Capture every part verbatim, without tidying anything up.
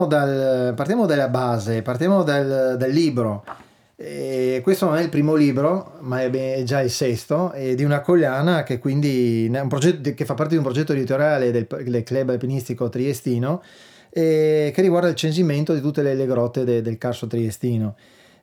Dal, partiamo dalla base, partiamo dal, dal libro. E questo non è il primo libro, ma è già il sesto, è di una collana che quindi è un progetto che fa parte di un progetto editoriale del, del club alpinistico triestino, e che riguarda il censimento di tutte le, le grotte de, del Carso triestino.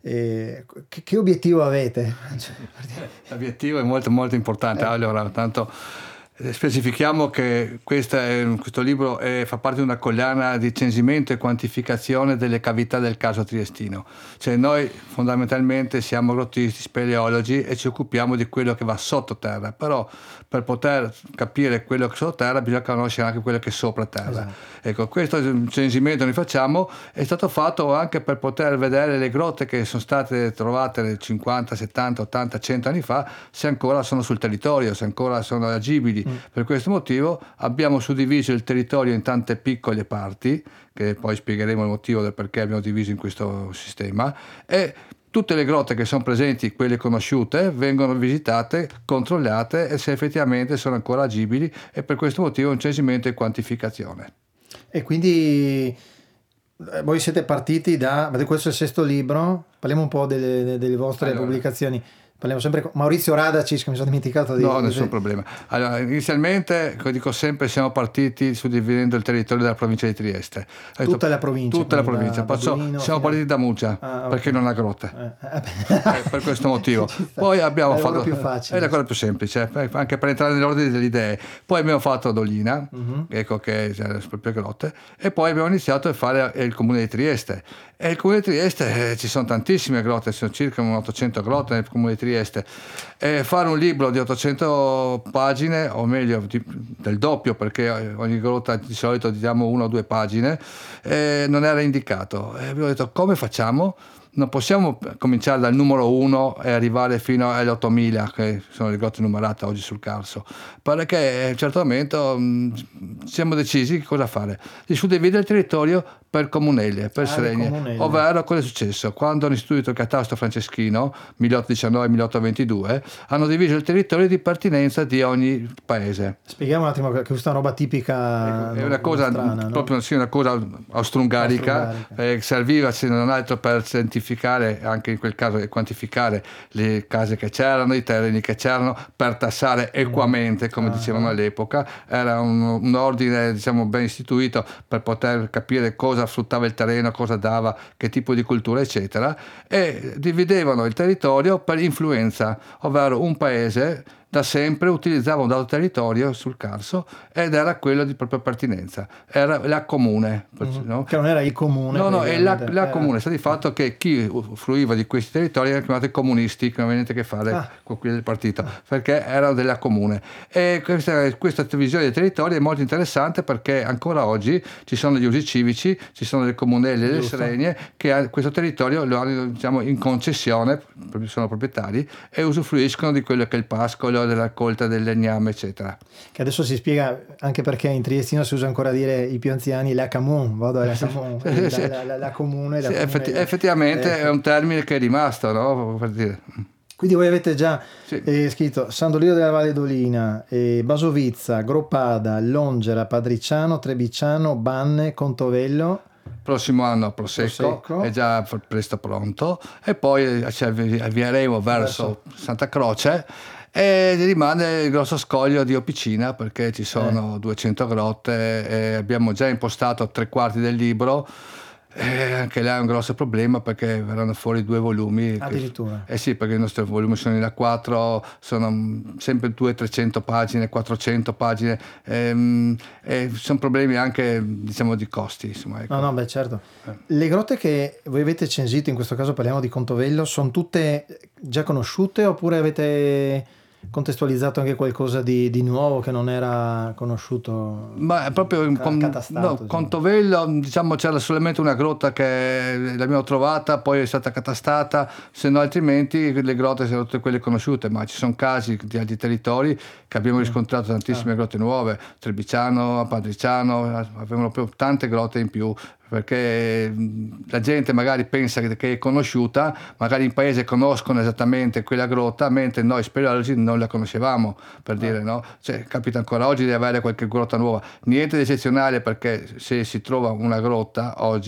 E che, che obiettivo avete? L'obiettivo è molto molto importante. Eh. Allora, tanto specifichiamo che questa è, questo libro è, fa parte di una collana di censimento e quantificazione delle cavità del Carso triestino. Cioè noi fondamentalmente siamo grottisti, speleologi e ci occupiamo di quello che va sottoterra, però per poter capire quello che è sottoterra bisogna conoscere anche quello che è sopra terra. Esatto. Ecco, questo censimento noi facciamo è stato fatto anche per poter vedere le grotte che sono state trovate cinquanta, settanta, ottanta, cento anni fa, se ancora sono sul territorio, se ancora sono agibili. Per questo motivo abbiamo suddiviso il territorio in tante piccole parti, che poi spiegheremo il motivo del perché abbiamo diviso in questo sistema, e tutte le grotte che sono presenti, quelle conosciute, vengono visitate, controllate e se effettivamente sono ancora agibili, e per questo motivo un censimento e quantificazione. E quindi voi siete partiti da, questo è il sesto libro, parliamo un po' delle, delle vostre allora. pubblicazioni. Parliamo sempre con Maurizio Radacis, che mi sono dimenticato di... No, nessun problema. Allora, inizialmente, come dico sempre, siamo partiti suddividendo il territorio della provincia di Trieste. Tutta detto, la provincia? Tutta la provincia. Da, Passò, da siamo partiti da Muggia, ah, okay. perché non ha grotte. Eh. Eh, per questo motivo. Poi abbiamo è fatto... più facile. È la cosa più semplice, anche per entrare nell'ordine delle idee. Poi abbiamo fatto Dolina, uh-huh. ecco che c'erano le proprie grotte, e poi abbiamo iniziato a fare il comune di Trieste. E il comune di Trieste eh, ci sono tantissime grotte, ci sono circa ottocento grotte nel comune di Trieste. E fare un libro di ottocento pagine, o meglio di, del doppio, perché ogni grotta di solito diamo una o due pagine, eh, non era indicato. E abbiamo detto: come facciamo? Non possiamo cominciare dal numero uno e arrivare fino alle ottomila, che sono le grotte numerate oggi sul Carso, perché a un certo momento mh, siamo decisi cosa fare, di suddividere il territorio per comunelle, per ah, seregne, ovvero cosa è successo? Quando hanno istituito il catasto franceschino milleottodiciannove milleottoventidue, hanno diviso il territorio di pertinenza di ogni paese. Spieghiamo un attimo che questa è una roba tipica, è una cosa strana, proprio no? Sì, una cosa austro-ungarica, eh, serviva se non altro per certificare, anche in quel caso e quantificare le case che c'erano, i terreni che c'erano, per tassare equamente, come ah, dicevano all'epoca. Era un, un ordine, diciamo, ben istituito per poter capire cosa sfruttava il terreno, cosa dava, che tipo di cultura eccetera, e dividevano il territorio per influenza, ovvero un paese da sempre utilizzava un dato territorio sul Carso ed era quello di propria pertinenza, era la comune, mm-hmm. no? Che non era il comune, no no, è la, la era... comune, sta di fatto che chi fruiva di questi territori erano chiamati comunisti, che non aveva niente a che fare ah. con quelli del partito, ah. perché erano della comune. E questa, questa divisione dei territori è molto interessante, perché ancora oggi ci sono gli usi civici, ci sono le comunelle e le seregne che questo territorio lo hanno, diciamo, in concessione, sono proprietari e usufruiscono di quello che è il pascolo, della raccolta del legname eccetera, che adesso si spiega anche perché in triestino si usa ancora dire, i più anziani, la comun, vado alla comun, la, la, la, la comune, la sì, comune effetti, effettivamente eh, è un termine che è rimasto, no? Per dire. Quindi voi avete già sì. eh, scritto San Dolino della Valle d'Olina, eh, Basovizza, Groppada, Longera, Padriciano, Trebiciano, Banne, Contovello. Prossimo anno Prosecco, Prosecco, è già presto pronto, e poi ci avvieremo verso, verso Santa Croce, e rimane il grosso scoglio di Opicina, perché ci sono eh. duecento grotte e abbiamo già impostato tre quarti del libro. E anche là è un grosso problema, perché verranno fuori due volumi. Addirittura? Che, eh sì, perché i nostri volumi sono in A quattro, sono sempre duecento trecento pagine, quattrocento pagine, ehm, e sono problemi anche, diciamo, di costi. Insomma, ecco. No, no, beh, certo. Eh. Le grotte che voi avete censito, in questo caso parliamo di Contovello, sono tutte già conosciute oppure avete contestualizzato anche qualcosa di, di nuovo che non era conosciuto? Ma è proprio in con, no, Contovello, diciamo, c'era solamente una grotta che l'abbiamo trovata, poi è stata catastata, se no altrimenti le grotte sono tutte quelle conosciute, ma ci sono casi di altri territori che abbiamo riscontrato tantissime ah. grotte nuove, Trebiciano, Padriciano, avevano proprio tante grotte in più, perché la gente magari pensa che è conosciuta, magari in paese conoscono esattamente quella grotta, mentre noi speleologi non la conoscevamo, per ah. dire, no? Cioè, capita ancora oggi di avere qualche grotta nuova, niente di eccezionale, perché se si trova una grotta oggi